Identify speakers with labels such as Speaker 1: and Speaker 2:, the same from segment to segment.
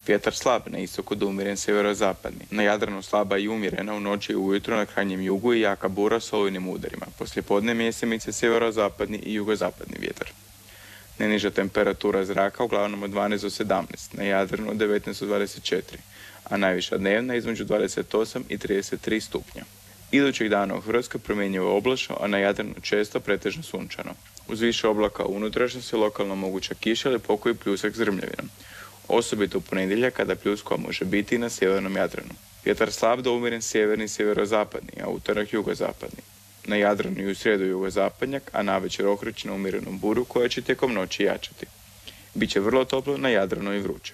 Speaker 1: Vjetar slab, na istoku do umjeren sjeverozapadni. Na Jadranu slaba i umjerena u noći i ujutro, na krajnjem jugu i jaka bura s olujnim udarima. Poslijepodne mjesemice sjeverozapadni i jugozapadni vjetar. Najniža temperatura zraka uglavnom od 12 do 17, na Jadranu od 19 do 24, a najviša dnevna između 28 i 33 stupnja. Idućih dana u Hrvatskoj promjenjivo oblačno, a na Jadranu često pretežno sunčano. Uz više oblaka u unutrašnjosti lokalno moguća kiša ili pokoji pljusak s grmljavinom. Osobito u ponedjeljak kada pljuskova može biti i na sjevernom Jadranu. Vjetar slab do umjeren sjeverni i sjeverozapadni, a utorak jugozapadni. Na Jadranu i u srijedu jugozapadnjak, a navečer okreće na umjerenu buru koja će tijekom noći jačati. Biće vrlo toplo na Jadranu i vruće.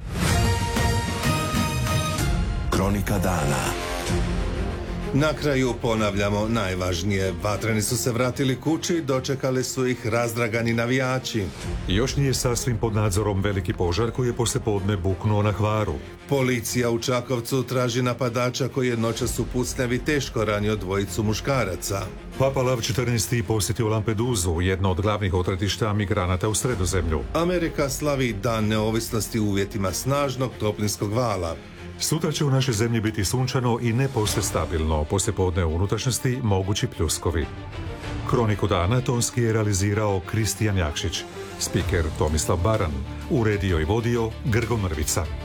Speaker 2: Kronika dana.
Speaker 3: Na kraju ponavljamo najvažnije. Vatreni su se vratili kući, dočekali su ih razdragani navijači.
Speaker 4: Još nije sasvim pod nadzorom veliki požar koji je poslijepodne buknuo na Hvaru.
Speaker 3: Policija u Čakovcu traži napadača koji je noćas u Pucnjavi teško ranio dvojicu muškaraca.
Speaker 4: Papa Lav XIV. Posjetio Lampeduzu, jedno od glavnih odredišta migranata u Sredozemlju.
Speaker 3: Amerika slavi Dan neovisnosti u uvjetima snažnog toplinskog vala.
Speaker 4: Sutra će u našoj zemlji biti sunčano i ne posve stabilno. Poslijepodne u unutrašnjosti mogući pljuskovi. Kroniku dana tonski je realizirao Kristijan Jakšić. Spiker Tomislav Baran. Uredio i vodio Grgo Mrvica.